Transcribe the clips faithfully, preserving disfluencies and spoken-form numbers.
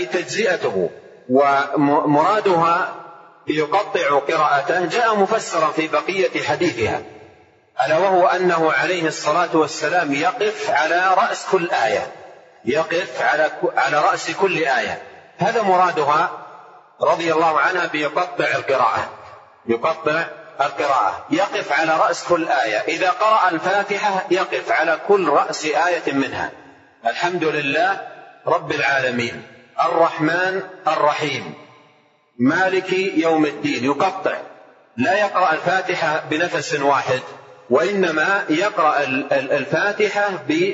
أي تجزئته، ومرادها يقطع قراءته جاء مفسرا في بقية حديثها، ألا وهو أنه عليه الصلاة والسلام يقف على رأس كل آية، يقف على على رأس كل آية. هذا مرادها رضي الله عنها بيقطع القراءة، يقطع القراءة، يقف على رأس كل آية. إذا قرأ الفاتحة يقف على كل رأس آية منها. الحمد لله رب العالمين، الرحمن الرحيم، مالك يوم الدين، يقطع، لا يقرأ الفاتحة بنفس واحد، وإنما يقرأ الفاتحة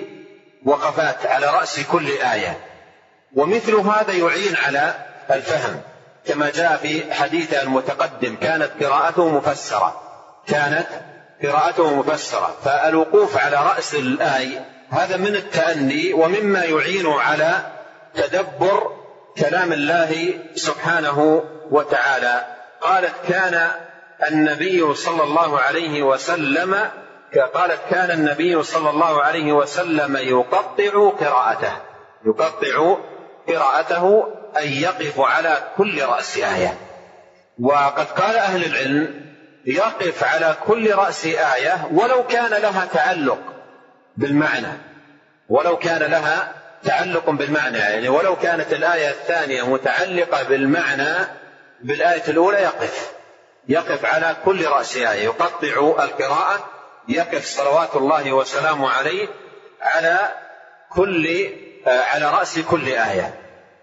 بوقفات على رأس كل آية. ومثل هذا يعين على الفهم، كما جاء في حديث المتقدم كانت قراءته مفسرة، كانت قراءته مفسرة. فالوقوف على رأس الآية هذا من التأني ومما يعين على تدبر كلام الله سبحانه وتعالى. قالت كان النبي صلى الله عليه وسلم قالت كان النبي صلى الله عليه وسلم يقطع قراءته، يقطع قراءته أي يقف على كل رأس آية. وقد قال أهل العلم يقف على كل رأس آية ولو كان لها تعلق بالمعنى، ولو كان لها تعلق بالمعنى، يعني ولو كانت الآية الثانية متعلقة بالمعنى بالآية الأولى يقف يقف على كل رأس آية، يقطع القراءة، يقف صلوات الله وسلامه عليه على كل على رأس كل آية.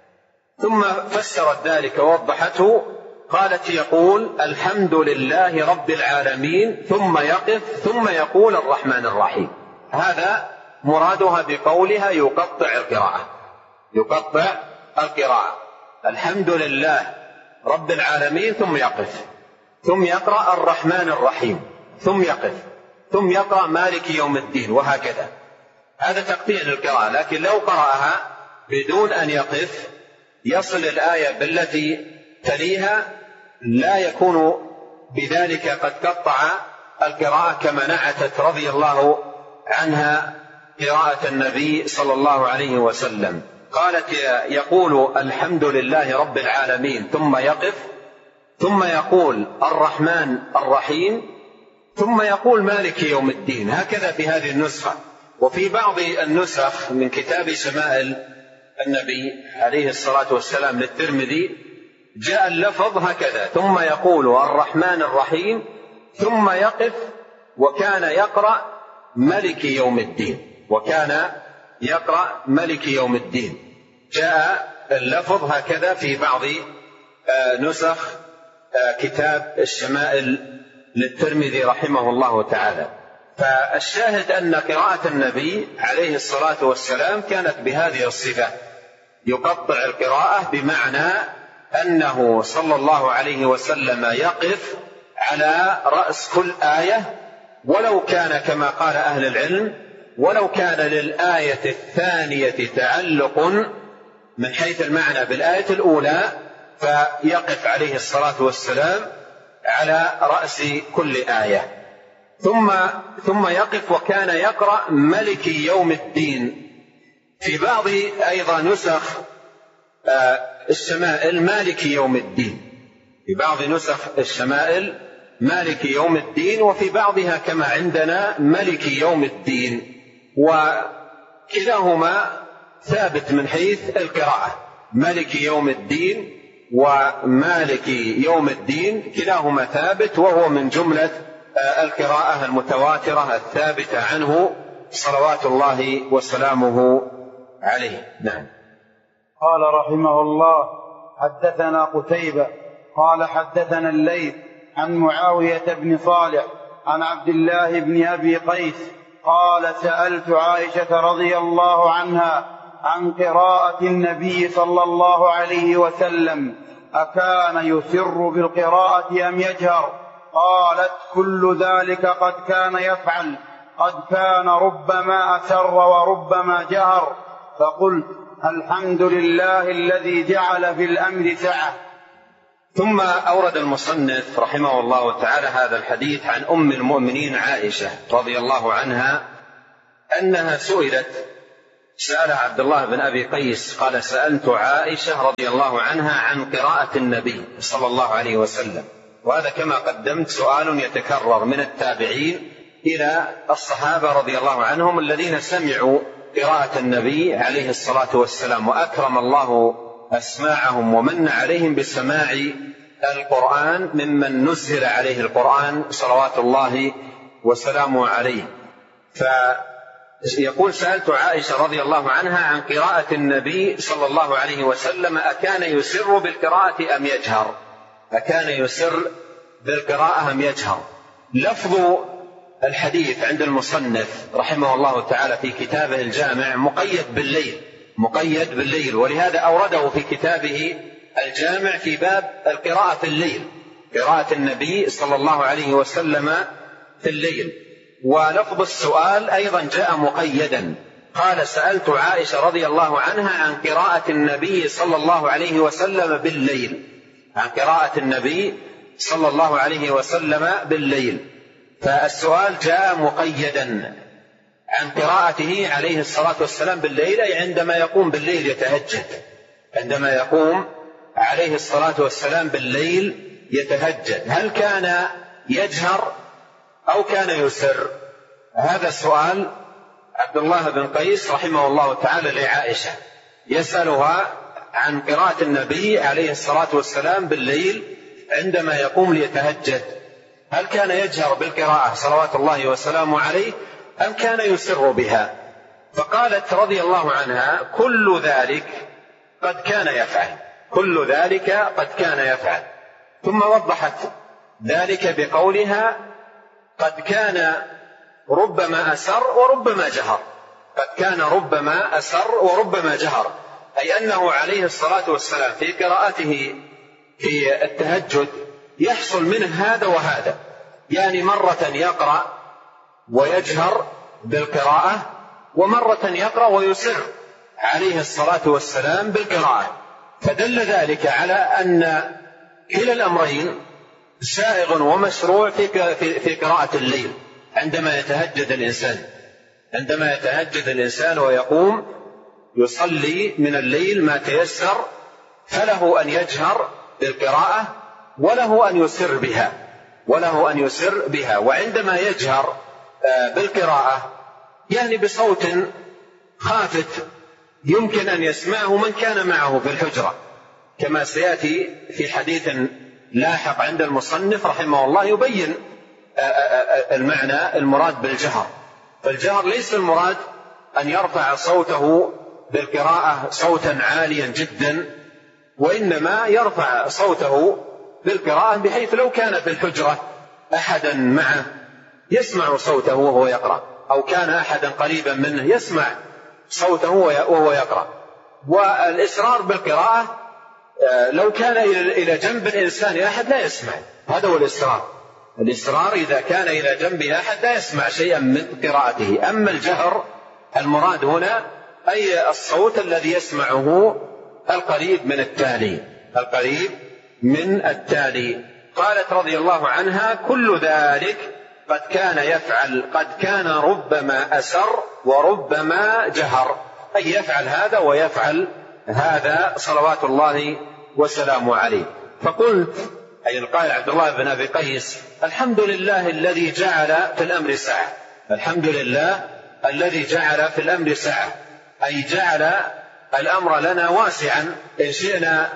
ثم فسرت ذلك ووضحته، قالت يقول الحمد لله رب العالمين، ثم يقف ثم يقول الرحمن الرحيم. هذا مرادها بقولها يقطع القراءة، يقطع القراءة، الحمد لله رب العالمين، ثم يقف، ثم يقرأ الرحمن الرحيم، ثم يقف، ثم يقرأ مالك يوم الدين، وهكذا. هذا تقطيع للقراءة. لكن لو قرأها بدون أن يقف يصل الآية بالتي تليها لا يكون بذلك قد قطع القراءة، كما نعتت رضي الله عنها قراءة النبي صلى الله عليه وسلم. قالت يقول الحمد لله رب العالمين، ثم يقف، ثم يقول الرحمن الرحيم، ثم يقول مالك يوم الدين. هكذا في هذه النسخة. وفي بعض النسخ من كتاب شمائل النبي عليه الصلاة والسلام للترمذي جاء اللفظ هكذا، ثم يقول الرحمن الرحيم، ثم يقف، وكان يقرأ ملك يوم الدين، وكان يقرأ ملك يوم الدين. جاء اللفظ هكذا في بعض نسخ كتاب الشمائل للترمذي رحمه الله تعالى. فالشاهد أن قراءة النبي عليه الصلاة والسلام كانت بهذه الصفة، يقطع القراءة، بمعنى أنه صلى الله عليه وسلم يقف على رأس كل آية، ولو كان كما قال أهل العلم ولو كان للآية الثانية تعلق من حيث المعنى بالآية الأولى، فيقف عليه الصلاة والسلام على رأس كل آية. ثم ثم يقف، وكان يقرأ ملك يوم الدين. في بعض أيضا نسخ الشمائل مالك يوم الدين، في بعض نسخ الشمائل مالك يوم الدين، وفي بعضها كما عندنا ملك يوم الدين. وكلاهما ثابت من حيث القراءة، ملك يوم الدين ومالك يوم الدين كلاهما ثابت، وهو من جملة القراءة المتواترة الثابتة عنه صلوات الله وسلامه عليه. نعم. قال رحمه الله حدثنا قتيبة قال حدثنا الليث عن معاوية بن صالح عن عبد الله بن أبي قيس قال سألت عائشة رضي الله عنها عن قراءة النبي صلى الله عليه وسلم أكان يسر بالقراءة أم يجهر؟ قالت كل ذلك قد كان يفعل، قد كان ربما أسر وربما جهر. فقلت الحمد لله الذي جعل في الأمر سعة. ثم أورد المصنف رحمه الله تعالى هذا الحديث عن أم المؤمنين عائشة رضي الله عنها أنها سئلت سأل عبد الله بن أبي قيس قال سألت عائشة رضي الله عنها عن قراءة النبي صلى الله عليه وسلم، وهذا كما قدمت سؤال يتكرر من التابعين إلى الصحابة رضي الله عنهم الذين سمعوا قراءة النبي عليه الصلاة والسلام، وأكرم الله أسماعهم ومن عليهم بسماع القرآن ممن نزل عليه القرآن صلوات الله وسلامه عليه. فيقول سألت عائشة رضي الله عنها عن قراءة النبي صلى الله عليه وسلم أكان يسر بالقراءة أم يجهر؟ أكان يسر بالقراءة أم يجهر؟ لفظ الحديث عند المصنف رحمه الله تعالى في كتابه الجامع مقيد بالليل، مقيد بالليل، ولهذا أورده في كتابه الجامع في باب القراءة في الليل، قراءة النبي صلى الله عليه وسلم في الليل. ولفظ السؤال أيضا جاء مقيدا، قال سألت عائشة رضي الله عنها عن قراءة النبي صلى الله عليه وسلم بالليل، عن قراءة النبي صلى الله عليه وسلم بالليل. فالسؤال جاء مقيدا عن قراءته عليه الصلاة والسلام بالليل، أي عندما يقوم بالليل يتهجد، عندما يقوم عليه الصلاة والسلام بالليل يتهجد، هل كان يجهر أو كان يسر؟ هذا سؤال عبد الله بن قيس رحمه الله تعالى لعائشة، يسألها عن قراءة النبي عليه الصلاة والسلام بالليل عندما يقوم ليتهجد، هل كان يجهر بالقراءة صلوات الله وسلامه عليه أم كان يسر بها؟ فقالت رضي الله عنها كل ذلك قد كان يفعل، كل ذلك قد كان يفعل. ثم وضحت ذلك بقولها قد كان ربما أسر وربما جهر، قد كان ربما أسر وربما جهر، أي أنه عليه الصلاة والسلام في قراءته في التهجد يحصل منه هذا وهذا، يعني مرة يقرأ ويجهر بالقراءة، ومرة يقرأ ويسر عليه الصلاة والسلام بالقراءة. فدل ذلك على أن كلا الأمرين سائغ ومشروع في في قراءة الليل عندما يتهجد الإنسان، عندما يتهجد الإنسان ويقوم يصلي من الليل ما تيسر، فله أن يجهر بالقراءة وله أن يسر بها، وله أن يسر بها. وعندما يجهر بالقراءة يعني بصوت خافت يمكن أن يسمعه من كان معه في الحجرة، كما سيأتي في حديث لاحق عند المصنف رحمه الله يبين المعنى المراد بالجهر. فالجهر ليس المراد أن يرفع صوته بالقراءة صوتا عاليا جدا، وإنما يرفع صوته بالقراءة بحيث لو كان في الحجرة أحدا معه يسمع صوته وهو يقرأ، أو كان أحدا قريبا منه يسمع صوته وهو يقرأ. والإسرار بالقراءة لو كان إلى جنب الإنسان أحد لا يسمع، هذا هو الإسرار. الإسرار إذا كان إلى جنب أحد لا يسمع شيئا من قراءته. أما الجهر المراد هنا أي الصوت الذي يسمعه القريب من التالي، القريب من التالي. قالت رضي الله عنها كل ذلك قد كان يفعل، قد كان ربما أسر وربما جهر، أي يفعل هذا ويفعل هذا صلوات الله وسلامه عليه. فقلت أي قال عبد الله بن أبي قيس الحمد لله الذي جعل في الأمر سعة، الحمد لله الذي جعل في الأمر سعة، أي جعل الأمر لنا واسعا، إن شئنا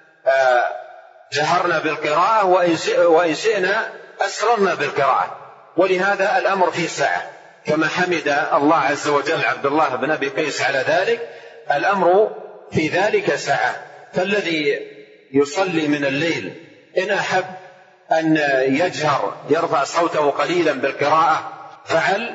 جهرنا بالقراءة وإن شئنا أسررنا بالقراءة، ولهذا الأمر فيه سعة كما حمد الله عز وجل عبد الله بن أبي قيس على ذلك، الأمر في ذلك سعة. فالذي يصلي من الليل إن أحب أن يجهر يرفع صوته قليلا بالقراءة فعل،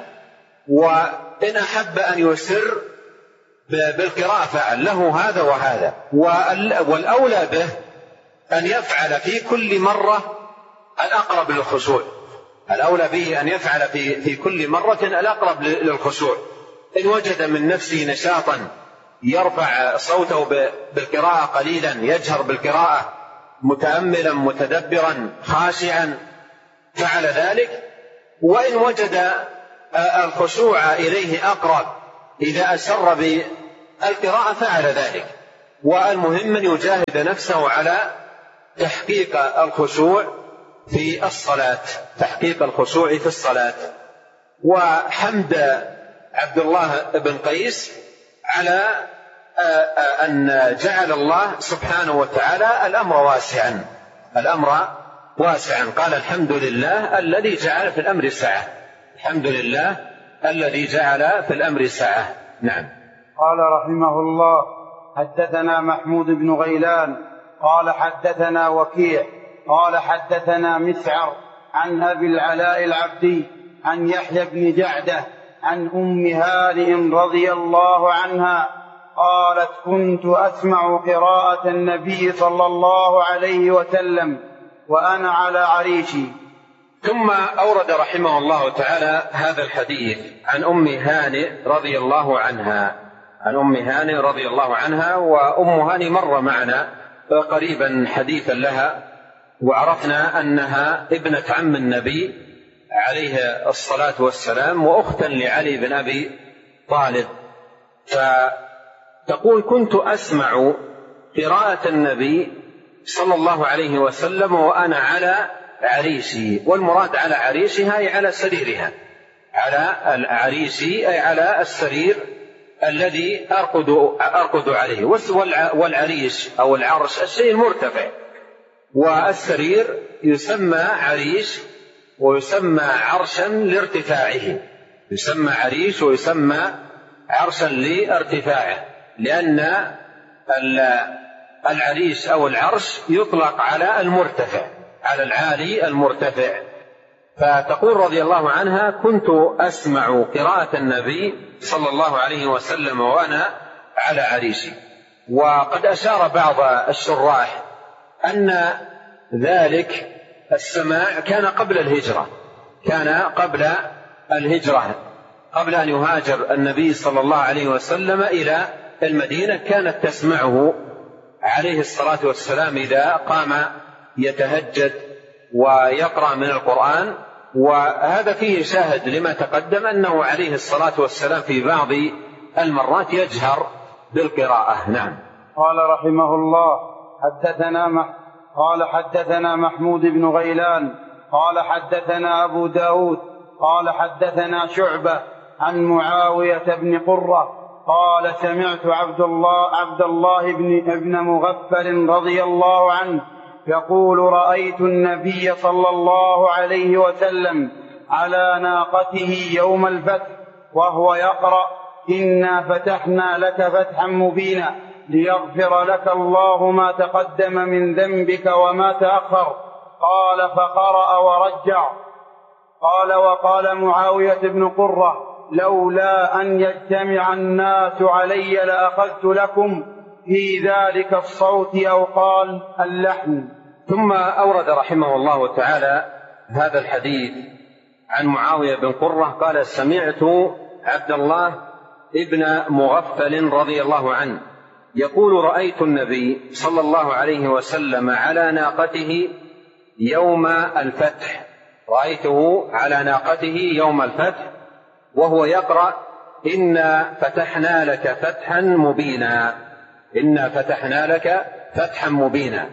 وإن أحب أن يسر بالقراءة فعل، له هذا وهذا. والأولى به أن يفعل في كل مرة الأقرب للخشوع، الأولى به أن يفعل في, في كل مرة الأقرب للخشوع. إن وجد من نفسه نشاطا يرفع صوته بالقراءة قليلا، يجهر بالقراءة متأملا متدبرا خاشعا فعل ذلك. وإن وجد الخشوع إليه أقرب إذا أسر بالقراءة فعل ذلك. والمهم أن يجاهد نفسه على تحقيق الخشوع في الصلاة تحقيق الخشوع في الصلاة. وحمد عبد الله بن قيس على أن جعل الله سبحانه وتعالى الأمر واسعا الأمر واسعا قال الحمد لله الذي جعل في الأمر سعة الحمد لله الذي جعل في الأمر سعة. نعم. قال رحمه الله: حدثنا محمود بن غيلان قال حدثنا وكيع قال حدثنا مسعر عن أبي العلاء العبدي عن يحيى بن جعدة عن أم هانئ رضي الله عنها قالت: كنت أسمع قراءة النبي صلى الله عليه وسلم وأنا على عريشي. ثم أورد رحمه الله تعالى هذا الحديث عن أم هانئ رضي الله عنها عن أم هانئ رضي الله عنها. وأم هانئ مر معنا قريبا حديثا لها، وعرفنا أنها ابنة عم النبي عليه الصلاة والسلام وأختا لعلي بن أبي طالب. فتقول: كنت أسمع قراءة النبي صلى الله عليه وسلم وأنا على عريشي. والمراد على عريشها أي على سريرها على العريشي أي على السرير الذي أرقد, أرقد عليه. والعريش أو العرش الشيء المرتفع، والسرير يسمى عريش ويسمى عرشا لارتفاعه يسمى عريش ويسمى عرشا لارتفاعه، لأن العريش أو العرش يطلق على المرتفع على العالي المرتفع. فتقول رضي الله عنها: كنت أسمع قراءة النبي صلى الله عليه وسلم وأنا على عريشي. وقد أشار بعض الشراح أن ذلك السماع كان قبل الهجرة كان قبل الهجرة قبل أن يهاجر النبي صلى الله عليه وسلم إلى المدينة. كانت تسمعه عليه الصلاة والسلام إذا قام يتهجد ويقرأ من القرآن. وهذا فيه شاهد لما تقدم أنه عليه الصلاة والسلام في بعض المرات يجهر بالقراءة. نعم. قال رحمه الله: حدثنا مح... قال حدثنا محمود بن غيلان قال حدثنا أبو داود قال حدثنا شعبة عن معاوية بن قرة قال: سمعت عبد الله عبد الله بن ابن مغفل رضي الله عنه يقول: رأيت النبي صلى الله عليه وسلم على ناقته يوم الفتح وهو يقرأ: إنا فتحنا لك فتحا مبينا ليغفر لك الله ما تقدم من ذنبك وما تأخر. قال: فقرأ ورجع. قال: وقال معاوية بن قرة: لولا أن يجتمع الناس علي لأخذت لكم في ذلك الصوت، أو قال اللحن. ثم أورد رحمه الله تعالى هذا الحديث عن معاوية بن قرة قال: سمعت عبد الله ابن مغفل رضي الله عنه يقول: رأيت النبي صلى الله عليه وسلم على ناقته يوم الفتح رأيته على ناقته يوم الفتح وهو يقرأ: إنا فتحنا لك فتحا مبينا إنا فتحنا لك فتحا مبينا.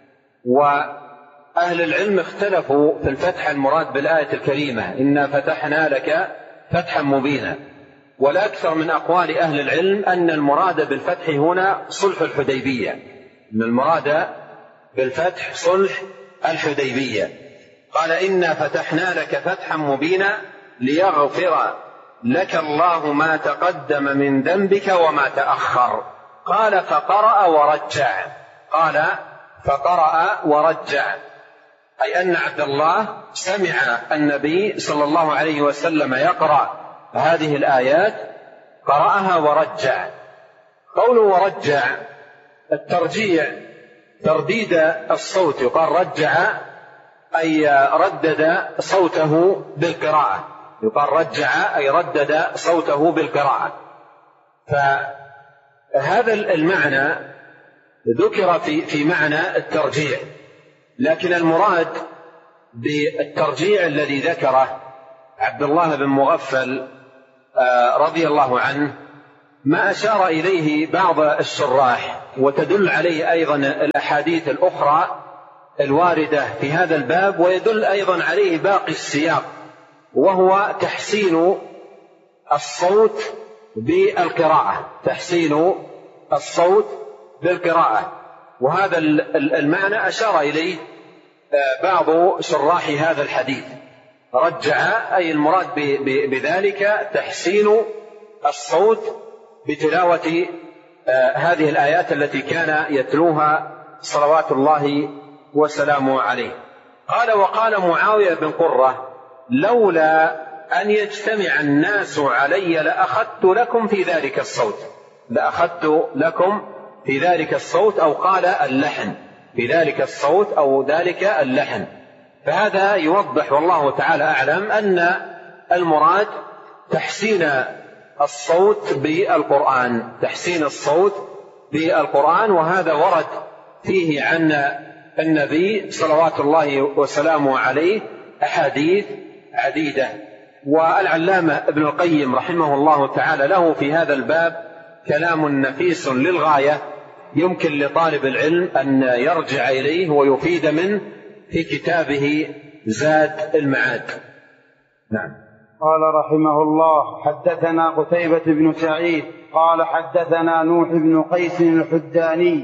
وأهل العلم اختلفوا في الفتح المراد بالآية الكريمة إنا فتحنا لك فتحا مبينا. والأكثر من أقوال أهل العلم أن المراد بالفتح هنا صلح الحديبية أن المراد بالفتح صلح الحديبية. قال: إنا فتحنا لك فتحا مبينا ليغفر لك الله ما تقدم من ذنبك وما تأخر. قال: فقرأ ورجع قال فقرأ ورجع أي أن عبد الله سمع النبي صلى الله عليه وسلم يقرأ هذه الآيات قرأها ورجع. قوله ورجع الترجيع ترديد الصوت، يقال رجع أي ردد صوته بالقراءة يقال رجع أي ردد صوته بالقراءة. فهذا المعنى ذكر في في معنى الترجيع، لكن المراد بالترجيع الذي ذكره عبد الله بن مغفل رضي الله عنه ما أشار إليه بعض الشراح وتدل عليه أيضا الأحاديث الأخرى الواردة في هذا الباب، ويدل أيضا عليه باقي السياق، وهو تحسين الصوت بالقراءة، تحسين الصوت بالقراءة. وهذا المعنى أشار إليه بعض شراح هذا الحديث، رجع أي المراد بذلك تحسين الصوت بتلاوة هذه الآيات التي كان يتلوها صلوات الله وسلامه عليه. قال: وقال معاوية بن قرة: لولا أن يجتمع الناس علي لأخذت لكم في ذلك الصوت، لأخذت لكم في ذلك الصوت، أو قال اللحن، في ذلك الصوت أو ذلك اللحن. فهذا يوضح والله تعالى أعلم أن المراد تحسين الصوت بالقرآن، تحسين الصوت بالقرآن. وهذا ورد فيه عن النبي صلوات الله وسلامه عليه أحاديث عديدة. والعلامة ابن القيم رحمه الله تعالى له في هذا الباب كلام نفيس للغاية، يمكن لطالب العلم أن يرجع إليه ويفيد منه في كتابه زاد المعاد. نعم. قال رحمه الله: حدثنا قتيبة بن سعيد قال حدثنا نوح بن قيس الحداني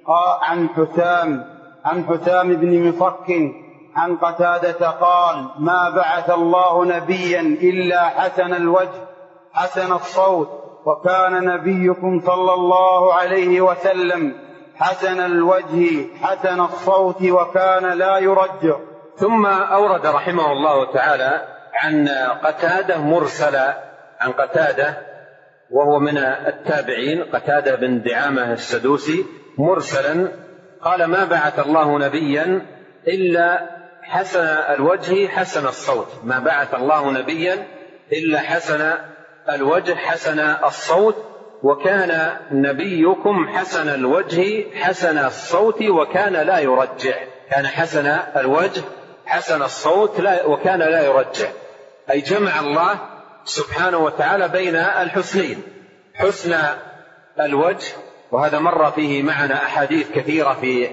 عن حسام عن حسام بن مصك عن قتادة قال: ما بعث الله نبيا إلا حسن الوجه حسن الصوت، وكان نبيكم صلى الله عليه وسلم حسن الوجه حسن الصوت وكان لا يرجع. ثم أورد رحمه الله تعالى عن قتادة مرسلا، عن قتادة وهو من التابعين، قتادة بن دعامة السدوسي، مرسلا قال: ما بعث الله نبيا إلا حسن الوجه حسن الصوت، ما بعث الله نبيا إلا حسن الوجه حسن الصوت، وكان نبيكم حسن الوجه حسن الصوت وكان لا يرجع. كان حسن الوجه حسن الصوت لا وكان لا يرجع، أي جمع الله سبحانه وتعالى بين الحسنين، حسن الوجه، وهذا مر فيه معنا أحاديث كثيرة في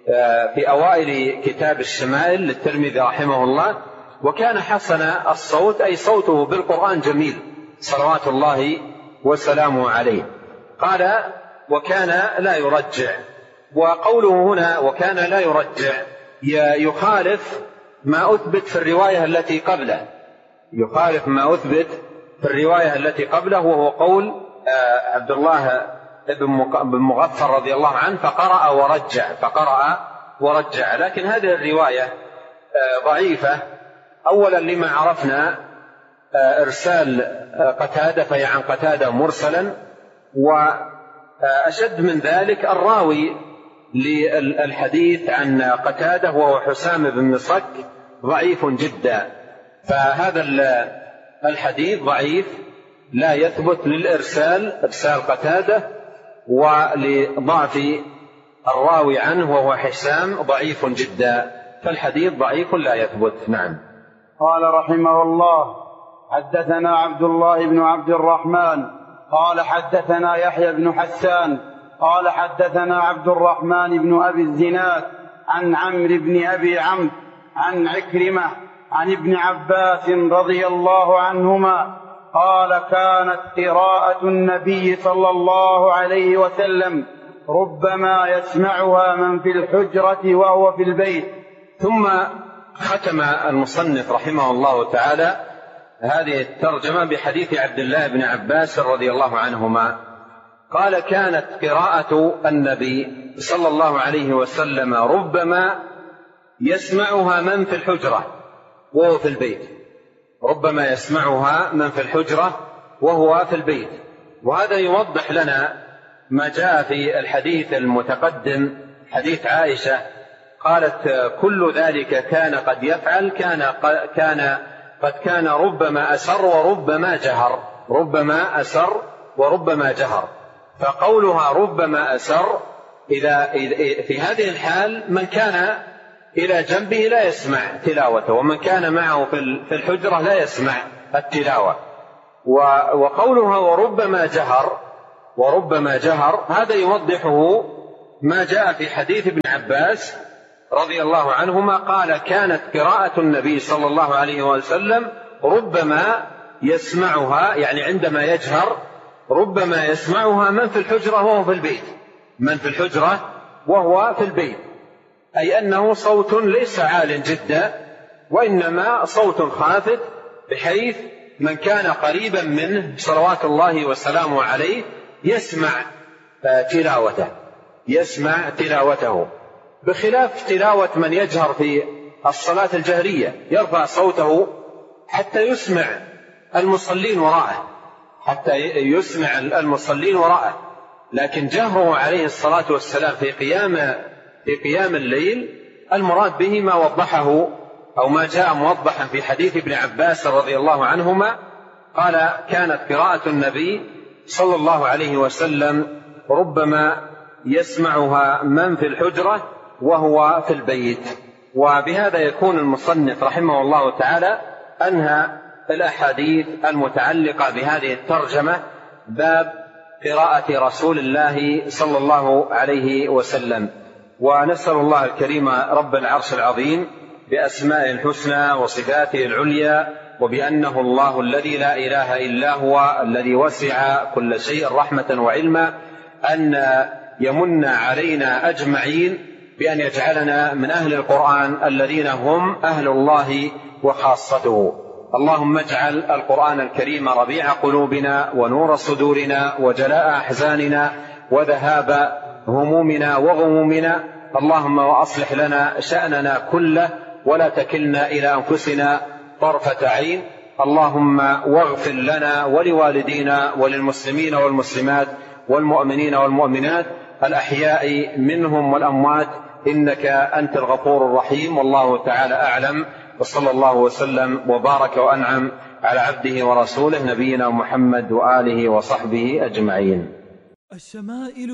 في أوائل كتاب الشمائل للترمذي رحمه الله. وكان حسن الصوت أي صوته بالقرآن جميل صلوات الله وسلامه عليه. قال: وكان لا يرجع. وقوله هنا وكان لا يرجع يخالف ما أثبت في الرواية التي قبله، يخالف ما أثبت في الرواية التي قبله، وهو قول عبد الله بن مغفر رضي الله عنه: فقرأ ورجع، فقرأ ورجع. لكن هذه الرواية ضعيفة، أولا لما عرفنا إرسال قتادة، فهي عن قتادة مرسلا، وأشد من ذلك الراوي للحديث عن قتادة وهو حسام بن مصك ضعيف جدا. فهذا الحديث ضعيف لا يثبت للإرسال، إرسال قتادة، ولضعف الراوي عنه وهو حسام ضعيف جدا، فالحديث ضعيف لا يثبت. نعم. قال رحمه الله: حدثنا عبد الله بن عبد الرحمن قال حدثنا يحيى بن حسان قال حدثنا عبد الرحمن بن أبي الزناد عن عمرو بن أبي عمرو عن عكرمة عن ابن عباس رضي الله عنهما قال: كانت قراءة النبي صلى الله عليه وسلم ربما يسمعها من في الحجرة وهو في البيت. ثم ختم المصنف رحمه الله تعالى هذه الترجمة بحديث عبد الله بن عباس رضي الله عنهما قال: كانت قراءة النبي صلى الله عليه وسلم ربما يسمعها من في الحجرة وهو في البيت، ربما يسمعها من في الحجرة وهو في البيت. وهذا يوضح لنا ما جاء في الحديث المتقدم، حديث عائشة قالت: كل ذلك كان قد يفعل، كان كان قد كان ربما أسر وربما جهر، ربما أسر وربما جهر. فقولها ربما أسر إذا في هذه الحال من كان إلى جنبه لا يسمع تلاوته، ومن كان معه في الحجرة لا يسمع التلاوة. وقولها وربما جهر وربما جهر، هذا يوضحه ما جاء في حديث ابن عباس رضي الله عنهما قال: كانت قراءة النبي صلى الله عليه وسلم ربما يسمعها، يعني عندما يجهر ربما يسمعها من في الحجرة وهو في البيت، من في الحجرة وهو في البيت، أي أنه صوت ليس عال جدا، وإنما صوت خافت، بحيث من كان قريبا منه صلوات الله وسلامه عليه يسمع تلاوته يسمع تلاوته بخلاف تلاوة من يجهر في الصلاة الجهرية، يرفع صوته حتى يسمع المصلين وراءه حتى يسمع المصلين وراءه لكن جهره عليه الصلاة والسلام في قيام في قيام الليل المراد به ما وضحه أو ما جاء موضحا في حديث ابن عباس رضي الله عنهما قال: كانت قراءة النبي صلى الله عليه وسلم ربما يسمعها من في الحجرة وهو في البيت. وبهذا يكون المصنف رحمه الله تعالى أنهى الأحاديث المتعلقة بهذه الترجمة، باب قراءة رسول الله صلى الله عليه وسلم. ونسأل الله الكريم رب العرش العظيم بأسمائه الحسنى وصفاته العليا وبأنه الله الذي لا إله إلا هو الذي وسع كل شيء رحمة وعلما أن يمن علينا أجمعين بأن يجعلنا من أهل القرآن الذين هم أهل الله وخاصته. اللهم اجعل القرآن الكريم ربيع قلوبنا ونور صدورنا وجلاء أحزاننا وذهاب همومنا وغمومنا. اللهم وأصلح لنا شأننا كله ولا تكلنا إلى أنفسنا طرفة عين. اللهم واغفر لنا ولوالدينا وللمسلمين والمسلمات والمؤمنين والمؤمنات الأحياء منهم والأموات، إنك أنت الغفور الرحيم. والله تعالى أعلم، وصلى الله وسلم وبارك وأنعم على عبده ورسوله نبينا محمد وآله وصحبه أجمعين. الشمائل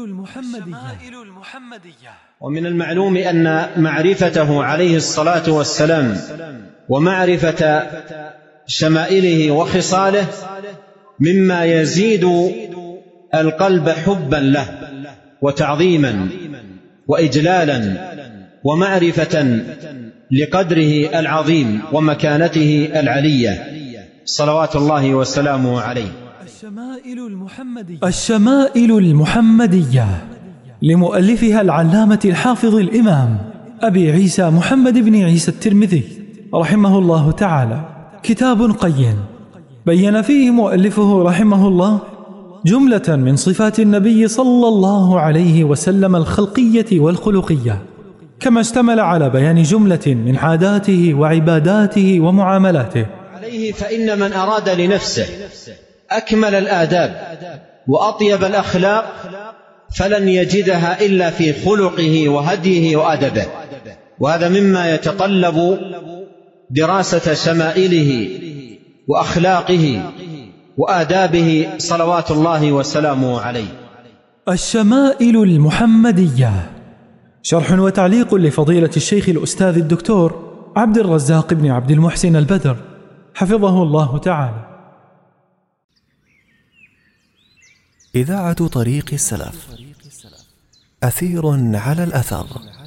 المحمدية. ومن المعلوم أن معرفته عليه الصلاة والسلام ومعرفة شمائله وخصاله مما يزيد القلب حبا له وتعظيما وإجلالا ومعرفة لقدره العظيم ومكانته العلية صلوات الله وسلامه عليه. الشمائل المحمدية. الشمائل المحمدية لمؤلفها العلامة الحافظ الإمام أبي عيسى محمد بن عيسى الترمذي رحمه الله تعالى، كتاب قيم بين فيه مؤلفه رحمه الله جملة من صفات النبي صلى الله عليه وسلم الخلقية والخلقية، كما اشتمل على بيان جملة من عاداته وعباداته ومعاملاته عليه. فإن من أراد لنفسه أكمل الآداب وأطيب الأخلاق فلن يجدها إلا في خلقه وهديه وأدبه، وهذا مما يتطلب دراسة شمائله وأخلاقه وآدابه صلوات الله وسلامه عليه. الشمائل المحمدية، شرح وتعليق لفضيلة الشيخ الأستاذ الدكتور عبد الرزاق بن عبد المحسن البدر حفظه الله تعالى. إذاعة طريق السلف، أثير على الأثر.